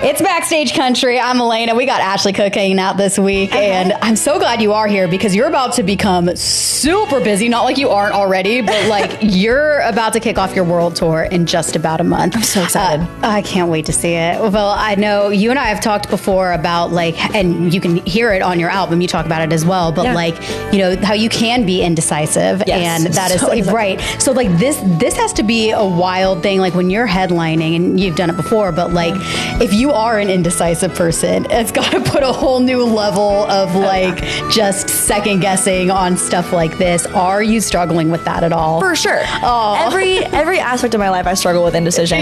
It's Backstage Country. I'm Elena. We got Ashley Cook hanging out this week, and I'm so glad you are here because you're about to become super busy. Not like you aren't already, but like you're about to kick off your world tour in just about a month. I'm so excited. I can't wait to see it. Well, I know you and I have talked before about like, and you can hear it on your album. You talk about it as well, but like, you know, how you can be indecisive, and that is right. So like this has to be a wild thing. Like when you're headlining, and you've done it before, but like if you are an indecisive person, it's got to put a whole new level of like just second guessing on stuff like this. Are you struggling with that at all? For sure. Every aspect of my life I struggle with indecision.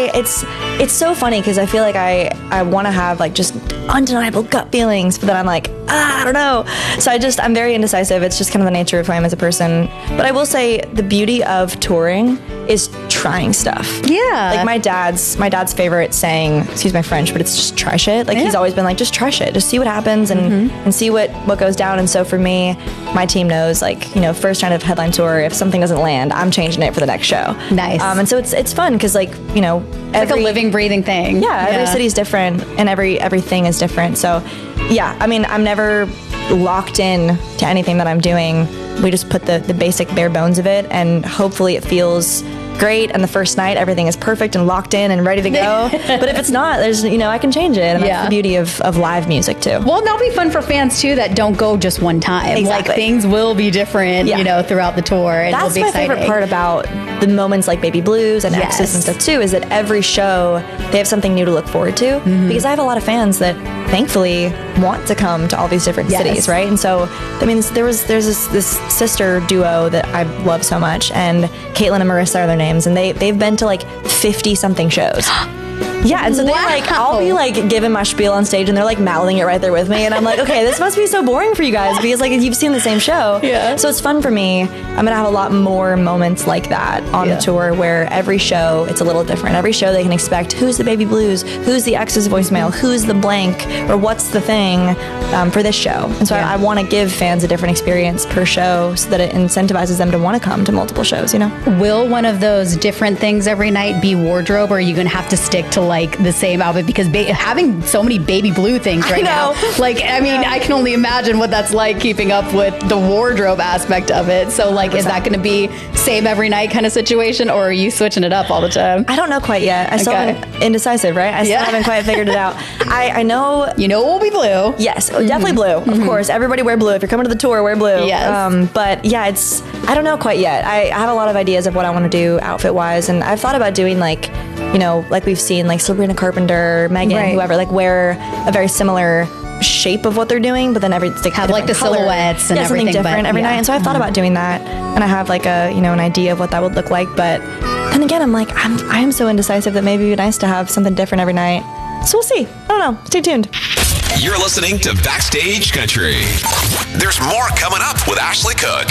It's so funny because I feel like I want to have like just undeniable gut feelings, but then I'm like, I don't know. So I'm very indecisive. It's just kind of the nature of who I am as a person. But I will say the beauty of touring is trying stuff. Yeah. Like my dad's favorite saying, excuse my French, but it's just try shit. Like he's always been like, just try shit. Just see what happens and see what goes down. And so for me, my team knows like, you know, first round of headline tour, if something doesn't land, I'm changing it for the next show. Nice. And so it's fun because like, you know, it's like a living, breathing thing. Yeah. Every city's different and everything is different. So yeah, I mean, I'm never locked in to anything that I'm doing. We just put the basic bare bones of it, and hopefully it feels great, and the first night everything is perfect and locked in and ready to go. But if it's not, there's, you know, I can change it, and that's the beauty of live music too. Well, that'll be fun for fans too that don't go just one time. Exactly. Like things will be different, you know, throughout the tour, and that's it'll be my exciting. favorite part about the moments like Baby Blues and Exes and stuff too, is that every show they have something new to look forward to, because I have a lot of fans that thankfully want to come to all these different cities, right? And so I mean, there's this sister duo that I love so much, and Caitlin and Marissa are their names, and they've been to like 50 something shows. Yeah, and so they like, I'll be like giving my spiel on stage and they're like mouthing it right there with me, and I'm like, okay, this must be so boring for you guys because like you've seen the same show. Yeah. So it's fun for me. I'm gonna have a lot more moments like that on the tour, where every show it's a little different. Every show they can expect who's the Baby Blues, who's the Ex's voicemail, who's the blank, or what's the thing for this show. And so I want to give fans a different experience per show so that it incentivizes them to want to come to multiple shows. You know. Will one of those different things every night be wardrobe, or are you gonna have to stick to like the same outfit, because having so many Baby Blue things right now, like I mean, I can only imagine what that's like keeping up with the wardrobe aspect of it. So like, 100%. Is that going to be same every night kind of situation, or are you switching it up all the time? I don't know quite yet. I still haven't, indecisive, right? I still haven't quite figured it out. I know. You know, it will be blue. Yes, definitely blue. Of course, everybody wear blue. If you're coming to the tour, wear blue. Yes. But yeah, I don't know quite yet. I have a lot of ideas of what I want to do outfit wise, and I've thought about doing like, you know, like we've seen like Sabrina Carpenter, Megan, whoever, like wear a very similar shape of what they're doing, but then they have like the color. Silhouettes and everything something different every night. And so I've thought about doing that, and I have like a, you know, an idea of what that would look like. But then again, I'm like, I am so indecisive that maybe it'd be nice to have something different every night. So we'll see. I don't know. Stay tuned. You're listening to Backstage Country. There's more coming up with Ashley Cook.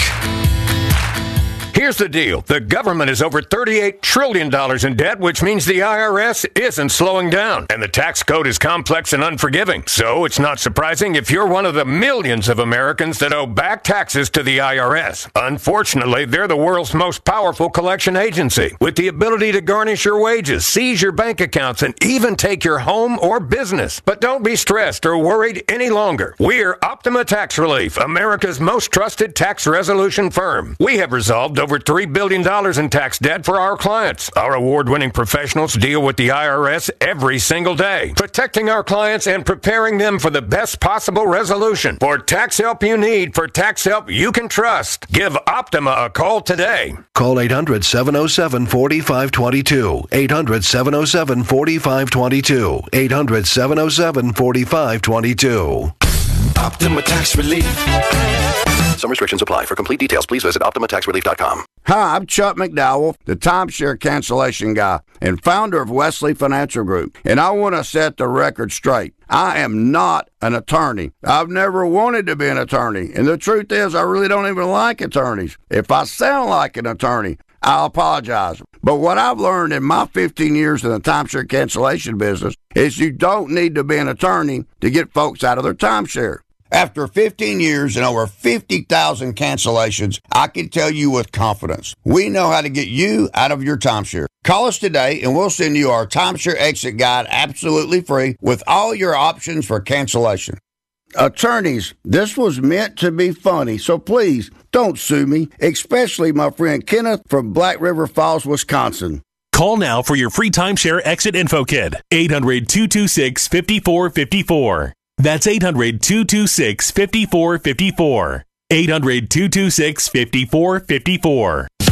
Here's the deal. The government is over $38 trillion in debt, which means the IRS isn't slowing down. And the tax code is complex and unforgiving. So it's not surprising if you're one of the millions of Americans that owe back taxes to the IRS. Unfortunately, they're the world's most powerful collection agency, with the ability to garnish your wages, seize your bank accounts, and even take your home or business. But don't be stressed or worried any longer. We're Optima Tax Relief, America's most trusted tax resolution firm. We have resolved over $3 billion in tax debt for our clients. Our award-winning professionals deal with the IRS every single day, protecting our clients and preparing them for the best possible resolution. For tax help you need, for tax help you can trust, give Optima a call today. Call 800-707-4522. 800-707-4522. 800-707-4522. Optima Tax Relief. Some restrictions apply. For complete details, please visit OptimaTaxRelief.com. Hi, I'm Chuck McDowell, the timeshare cancellation guy and founder of Wesley Financial Group. And I want to set the record straight. I am not an attorney. I've never wanted to be an attorney. And the truth is, I really don't even like attorneys. If I sound like an attorney, I'll apologize. But what I've learned in my 15 years in the timeshare cancellation business is you don't need to be an attorney to get folks out of their timeshare. After 15 years and over 50,000 cancellations, I can tell you with confidence, we know how to get you out of your timeshare. Call us today and we'll send you our timeshare exit guide absolutely free with all your options for cancellation. Attorneys, this was meant to be funny, so please don't sue me, especially my friend Kenneth from Black River Falls, Wisconsin. Call now for your free timeshare exit info kit. 800-226-5454. That's 800-226-5454. 800-226-5454.